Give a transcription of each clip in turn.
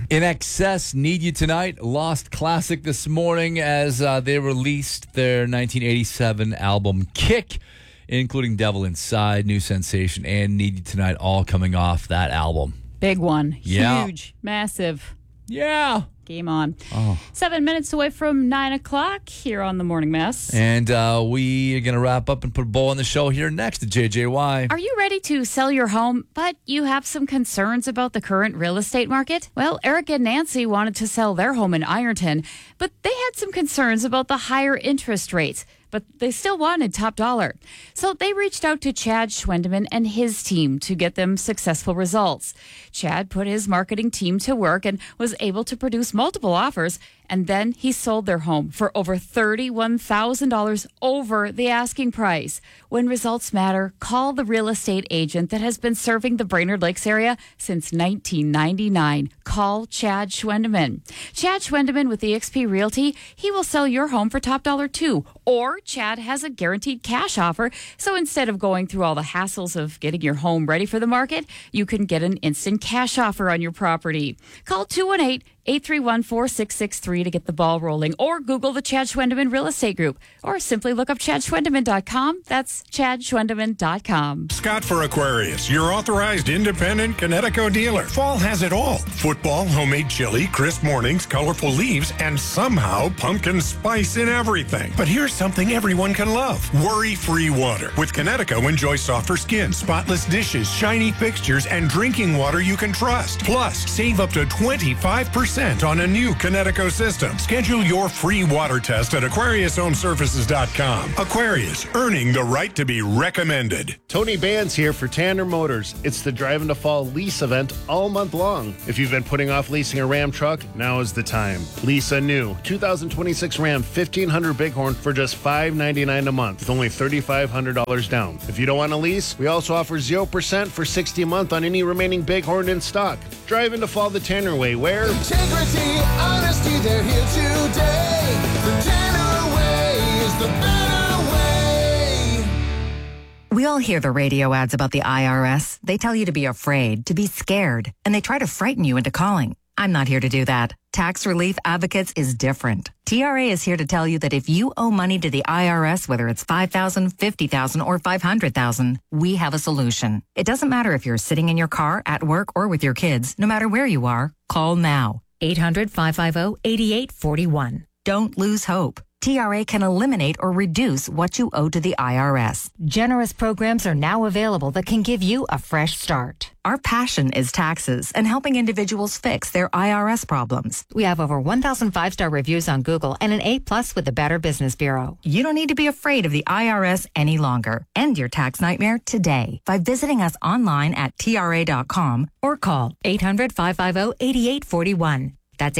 In Excess, Need You Tonight, Lost Classic this morning as they released their 1987 album Kick, including Devil Inside, New Sensation, and Need You Tonight, all coming off that album. Big one. Yeah. Huge. Massive. Yeah. Game on. Oh. 7 minutes away from 9 o'clock here on The Morning Mess. And we are going to wrap up and put a bow on the show here next to JJY. Are you ready to sell your home, but you have some concerns about the current real estate market? Well, Eric and Nancy wanted to sell their home in Ironton, but they had some concerns about the higher interest rates. But they still wanted top dollar. So they reached out to Chad Schwendeman and his team to get them successful results. Chad put his marketing team to work and was able to produce multiple offers, and then he sold their home for over $31,000 over the asking price. When results matter, call the real estate agent that has been serving the Brainerd Lakes area since 1999. Call Chad Schwendeman. Chad Schwendeman with eXp Realty, he will sell your home for top dollar too. Or Chad has a guaranteed cash offer, so instead of going through all the hassles of getting your home ready for the market, you can get an instant cash offer on your property. Call 218-831-4663 to get the ball rolling, or Google the Chad Schwendeman Real Estate Group, or simply look up ChadSchwendeman.com. That's ChadSchwendeman.com. Scott for Aquarius, your authorized independent Connecticut dealer. Fall has it all. Football, homemade chili, crisp mornings, colorful leaves, and somehow pumpkin spice in everything. But here's something everyone can love. Worry-free water. With Connecticut, enjoy softer skin, spotless dishes, shiny fixtures, and drinking water you can trust. Plus, save up to 25% on a new Connecticut system. Schedule your free water test at AquariusHomeservices.com. Aquarius, earning the right to be recommended. Tony Bands here for Tanner Motors. It's the Drive into Fall lease event all month long. If you've been putting off leasing a Ram truck, now is the time. Lease a new 2026 Ram 1500 Bighorn for just $599 a month with only $3,500 down. If you don't want to lease, we also offer 0% for 60 a month on any remaining Bighorn in stock. Drive into Fall the Tanner way, where integrity, honesty, they're here today. The Tanner way is the better way. We all hear the radio ads about the IRS. They tell you to be afraid, to be scared, and they try to frighten you into calling. I'm not here to do that. Tax Relief Advocates is different. TRA is here to tell you that if you owe money to the IRS, whether it's $5,000, $50,000, or $500,000, we have a solution. It doesn't matter if you're sitting in your car, at work, or with your kids. No matter where you are, call now. 800-550-8841. Don't lose hope. TRA can eliminate or reduce what you owe to the IRS. Generous programs are now available that can give you a fresh start. Our passion is taxes and helping individuals fix their IRS problems. We have over 1,000 5-star reviews on Google and an A+ with the Better Business Bureau. You don't need to be afraid of the IRS any longer. End your tax nightmare today by visiting us online at TRA.com or call 800-550-8841. That's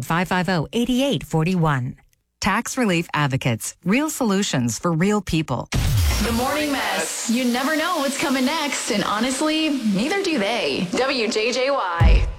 800-550-8841. Tax Relief Advocates. Real solutions for real people. The Morning Mess. You never know what's coming next, and honestly, neither do they. WJJY.